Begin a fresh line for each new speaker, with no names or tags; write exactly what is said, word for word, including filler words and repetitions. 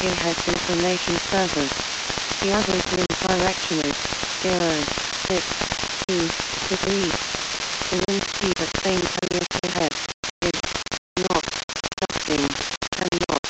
Spearheads Information Service. The average wind direction is zero point six two degrees. The wind speed at Saint Elias ahead.